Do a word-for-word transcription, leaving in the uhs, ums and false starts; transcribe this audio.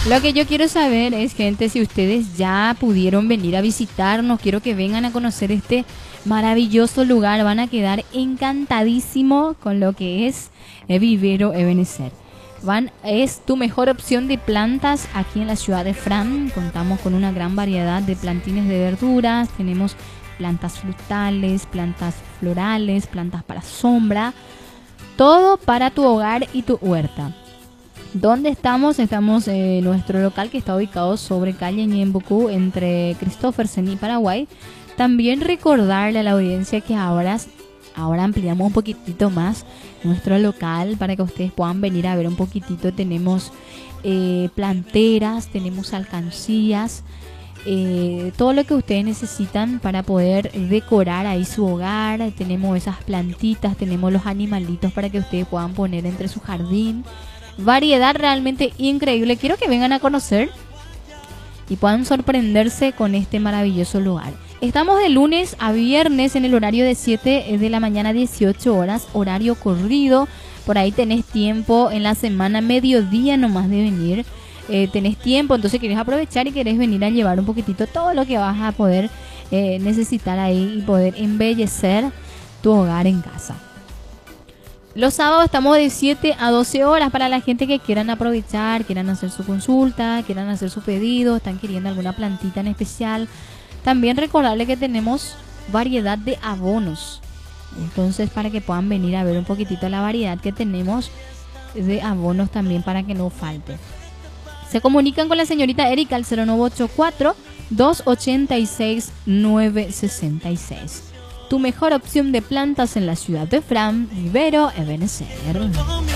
Lo que yo quiero saber es, gente, si ustedes ya pudieron venir a visitarnos, quiero que vengan a conocer este maravilloso lugar. Van a quedar encantadísimos con lo que es el Vivero Ebenezer. Van, es tu mejor opción de plantas aquí en la ciudad de Fran. Contamos con una gran variedad de plantines de verduras. Tenemos plantas frutales, plantas florales, plantas para sombra. Todo para tu hogar y tu huerta. ¿Dónde estamos? Estamos en nuestro local, que está ubicado sobre calle Ñembucú, entre Christophersen y Paraguay. También recordarle a la audiencia que ahora, ahora ampliamos un poquitito más nuestro local para que ustedes puedan venir a ver un poquitito. Tenemos eh, planteras, tenemos alcancías, eh, todo lo que ustedes necesitan para poder decorar ahí su hogar. Tenemos esas plantitas, tenemos los animalitos para que ustedes puedan poner entre su jardín. Variedad realmente increíble. Quiero que vengan a conocer y puedan sorprenderse con este maravilloso lugar. Estamos de lunes a viernes en el horario de siete de la mañana a dieciocho horas, horario corrido. Por ahí tenés tiempo en la semana, mediodía nomás de venir. Eh, tenés tiempo, entonces querés aprovechar y querés venir a llevar un poquitito todo lo que vas a poder eh, necesitar ahí y poder embellecer tu hogar en casa. Los sábados estamos de siete a doce horas para la gente que quieran aprovechar, quieran hacer su consulta, quieran hacer su pedido, están queriendo alguna plantita en especial. También recordarles que tenemos variedad de abonos. Entonces, para que puedan venir a ver un poquitito la variedad que tenemos de abonos también, para que no falte. Se comunican con la señorita Erika al cero nueve ocho cuatro, dos ocho seis, nueve seis seis. Tu mejor opción de plantas en la ciudad de Fran, Vivero Ebenezer.